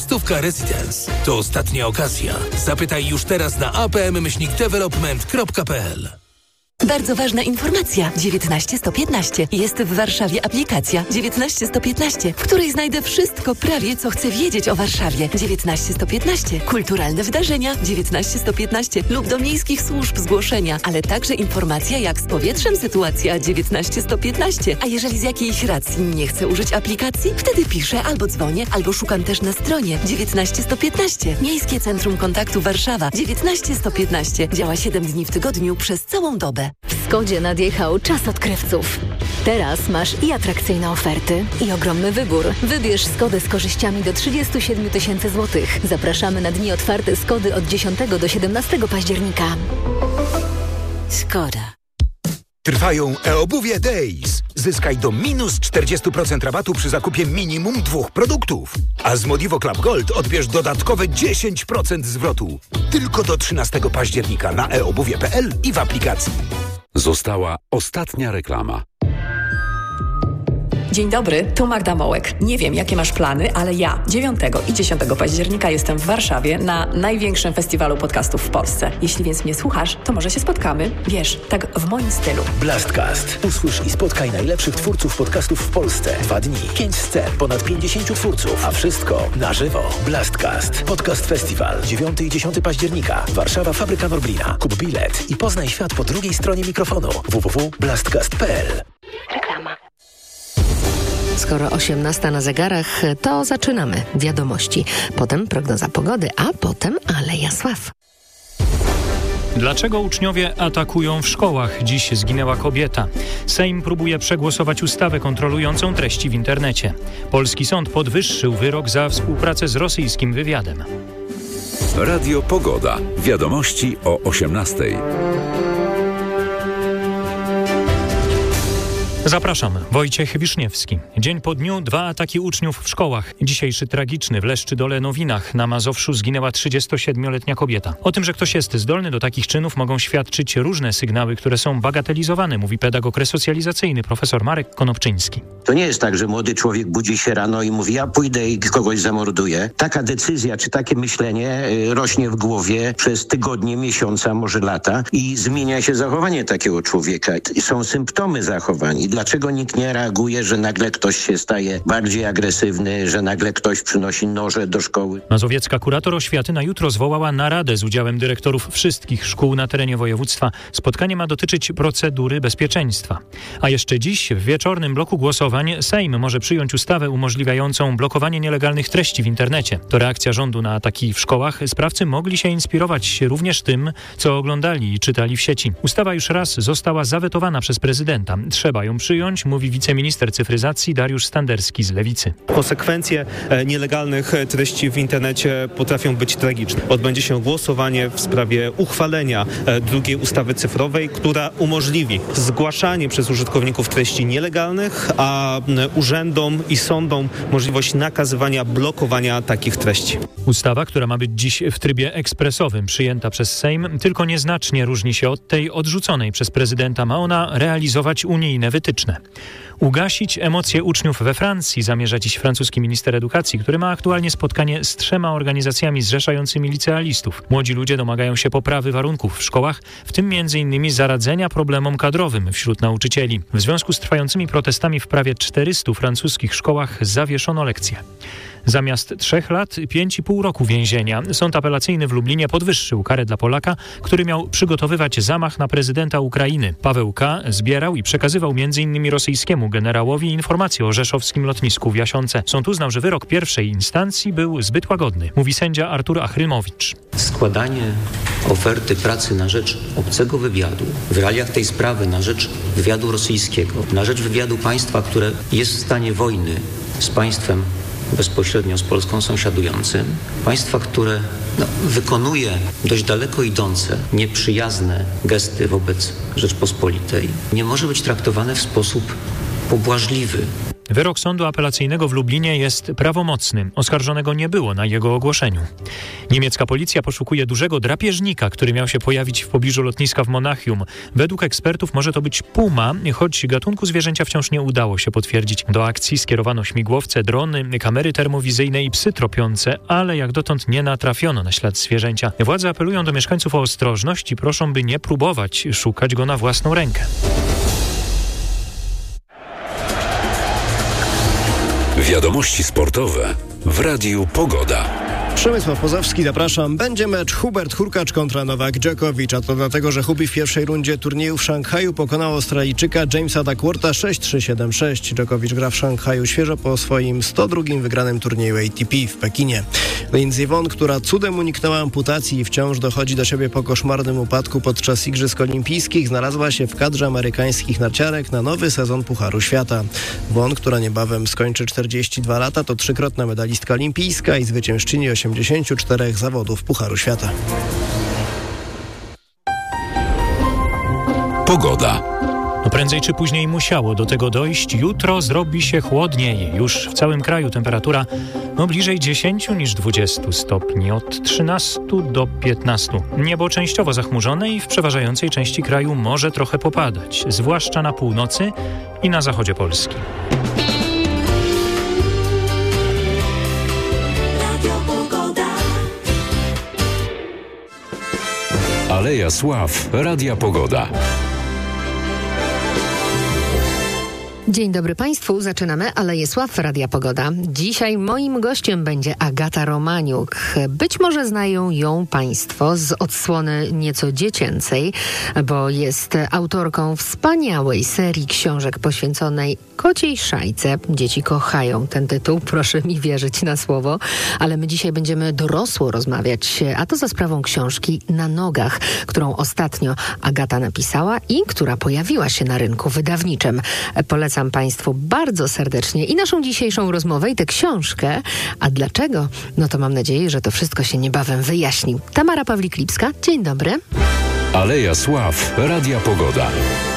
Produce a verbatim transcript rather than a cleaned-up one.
Stówka Residence. To ostatnia okazja. Zapytaj już teraz na a p m myślnik development kropka p l. Bardzo ważna informacja. dziewiętnaście sto piętnaście. Jest w Warszawie aplikacja dziewiętnaście sto piętnaście, w której znajdę wszystko prawie, co chcę wiedzieć o Warszawie. dziewiętnaście sto piętnaście. Kulturalne wydarzenia dziewiętnaście sto piętnaście lub do miejskich służb zgłoszenia, ale także informacja, jak z powietrzem sytuacja dziewiętnaście sto piętnaście. A jeżeli z jakiejś racji nie chcę użyć aplikacji, wtedy piszę albo dzwonię, albo szukam też na stronie dziewiętnaście sto piętnaście. Miejskie Centrum Kontaktu Warszawa dziewiętnaście sto piętnaście. Działa siedem dni w tygodniu przez całą dobę. W Skodzie nadjechał czas odkrywców. Teraz masz i atrakcyjne oferty, i ogromny wybór. Wybierz Skodę z korzyściami do trzydzieści siedem tysięcy złotych. Zapraszamy na dni otwarte Skody od dziesiątego do siedemnastego października. Skoda. Trwają e-obuwie Days. Zyskaj do minus czterdzieści procent rabatu przy zakupie minimum dwóch produktów. A z Modivo Club Gold odbierz dodatkowe dziesięć procent zwrotu. Tylko do trzynastego października na e obuwie kropka p l i w aplikacji. Została ostatnia reklama. Dzień dobry, tu Magda Mołek. Nie wiem, jakie masz plany, ale ja dziewiątego i dziesiątego października jestem w Warszawie na największym festiwalu podcastów w Polsce. Jeśli więc mnie słuchasz, to może się spotkamy. Wiesz, tak w moim stylu. Blastcast. Usłysz i spotkaj najlepszych twórców podcastów w Polsce. Dwa dni, pięć scen, ponad pięćdziesięciu twórców, a wszystko na żywo. Blastcast. Podcast Festiwal. dziewiątego i dziesiątego października. Warszawa, Fabryka Norblina. Kup bilet i poznaj świat po drugiej stronie mikrofonu. w w w kropka blastcast kropka p l. Reklama. Skoro osiemnasta na zegarach, to zaczynamy wiadomości. Potem prognoza pogody, a potem Aleja Sław. Dlaczego uczniowie atakują w szkołach? Dziś zginęła kobieta. Sejm próbuje przegłosować ustawę kontrolującą treści w internecie. Polski sąd podwyższył wyrok za współpracę z rosyjskim wywiadem. Radio Pogoda. Wiadomości o osiemnastej. Zapraszam, Wojciech Wiszniewski. Dzień po dniu dwa ataki uczniów w szkołach. Dzisiejszy tragiczny w Leszczydole Nowinach na Mazowszu zginęła trzydziestosiedmioletnia kobieta. O tym, że ktoś jest zdolny do takich czynów, mogą świadczyć różne sygnały, które są bagatelizowane, mówi pedagog resocjalizacyjny profesor Marek Konopczyński. To nie jest tak, że młody człowiek budzi się rano i mówi, ja pójdę i kogoś zamorduję. Taka decyzja czy takie myślenie rośnie w głowie przez tygodnie, miesiące, może lata i zmienia się zachowanie takiego człowieka. Są symptomy zachowań. Dlaczego nikt nie reaguje, że nagle ktoś się staje bardziej agresywny, że nagle ktoś przynosi noże do szkoły? Mazowiecka kurator oświaty na jutro zwołała naradę z udziałem dyrektorów wszystkich szkół na terenie województwa. Spotkanie ma dotyczyć procedury bezpieczeństwa. A jeszcze dziś w wieczornym bloku głosowań Sejm może przyjąć ustawę umożliwiającą blokowanie nielegalnych treści w internecie. To reakcja rządu na ataki w szkołach. Sprawcy mogli się inspirować również tym, co oglądali i czytali w sieci. Ustawa już raz została zawetowana przez prezydenta. Trzeba ją przyjąć, mówi wiceminister cyfryzacji Dariusz Standerski z Lewicy. Konsekwencje nielegalnych treści w internecie potrafią być tragiczne. Odbędzie się głosowanie w sprawie uchwalenia drugiej ustawy cyfrowej, która umożliwi zgłaszanie przez użytkowników treści nielegalnych, a urzędom i sądom możliwość nakazywania blokowania takich treści. Ustawa, która ma być dziś w trybie ekspresowym przyjęta przez Sejm, tylko nieznacznie różni się od tej odrzuconej przez prezydenta. Ma ona realizować unijne wytyczne. Ugasić emocje uczniów we Francji zamierza dziś francuski minister edukacji, który ma aktualnie spotkanie z trzema organizacjami zrzeszającymi licealistów. Młodzi ludzie domagają się poprawy warunków w szkołach, w tym między innymi zaradzenia problemom kadrowym wśród nauczycieli. W związku z trwającymi protestami w prawie czterystu francuskich szkołach zawieszono lekcje. Zamiast trzech lat, pięć i pół roku więzienia. Sąd apelacyjny w Lublinie podwyższył karę dla Polaka, który miał przygotowywać zamach na prezydenta Ukrainy. Paweł K. zbierał i przekazywał między innymi rosyjskiemu generałowi informacje o rzeszowskim lotnisku w Jasionce. Sąd uznał, że wyrok pierwszej instancji był zbyt łagodny, mówi sędzia Artur Achrymowicz. Składanie oferty pracy na rzecz obcego wywiadu w realiach tej sprawy na rzecz wywiadu rosyjskiego, na rzecz wywiadu państwa, które jest w stanie wojny z państwem bezpośrednio z Polską sąsiadującym, państwa, które no, wykonuje dość daleko idące, nieprzyjazne gesty wobec Rzeczpospolitej, nie może być traktowane w sposób pobłażliwy. Wyrok sądu apelacyjnego w Lublinie jest prawomocny. Oskarżonego nie było na jego ogłoszeniu. Niemiecka policja poszukuje dużego drapieżnika, który miał się pojawić w pobliżu lotniska w Monachium. Według ekspertów może to być puma, choć gatunku zwierzęcia wciąż nie udało się potwierdzić. Do akcji skierowano śmigłowce, drony, kamery termowizyjne i psy tropiące, ale jak dotąd nie natrafiono na ślad zwierzęcia. Władze apelują do mieszkańców o ostrożność i proszą, by nie próbować szukać go na własną rękę. Wiadomości sportowe w Radiu Pogoda. Przemysław Pozowski, zapraszam. Będzie mecz Hubert Hurkacz kontra Nowak Djokovic, a to dlatego, że Hubi w pierwszej rundzie turnieju w Szanghaju pokonał Australijczyka Jamesa Duckwortha sześć trzy siedem sześć. Djokovic gra w Szanghaju świeżo po swoim sto drugim wygranym turnieju A T P w Pekinie. Lindsey Vonn, która cudem uniknęła amputacji i wciąż dochodzi do siebie po koszmarnym upadku podczas Igrzysk Olimpijskich, znalazła się w kadrze amerykańskich narciarek na nowy sezon Pucharu Świata. Vonn, która niebawem skończy czterdzieści dwa lata, to trzykrotna medalistka olimpijska i zwyciężczyni osiemdziesięciu czterech zawodów Pucharu Świata. Pogoda. No prędzej czy później musiało do tego dojść. Jutro zrobi się chłodniej. Już w całym kraju temperatura no bliżej dziesięciu niż dwudziestu stopni. Od trzynastu do piętnastu. Niebo częściowo zachmurzone i w przeważającej części kraju może trochę popadać. Zwłaszcza na północy i na zachodzie Polski. Aleja Sław, Radia Pogoda. Dzień dobry Państwu, zaczynamy Aleję Sław, Radia Pogoda. Dzisiaj moim gościem będzie Agata Romaniuk. Być może znają ją Państwo z odsłony nieco dziecięcej, bo jest autorką wspaniałej serii książek poświęconej kociej szajce. Dzieci kochają ten tytuł, proszę mi wierzyć na słowo, ale my dzisiaj będziemy dorosło rozmawiać, a to za sprawą książki Na nogach, którą ostatnio Agata napisała i która pojawiła się na rynku wydawniczym. Polecam Państwu bardzo serdecznie i naszą dzisiejszą rozmowę i tę książkę. A dlaczego? No to mam nadzieję, że to wszystko się niebawem wyjaśni. Tamara Pawlik-Lipska, dzień dobry. Aleja Sław, Radia Pogoda.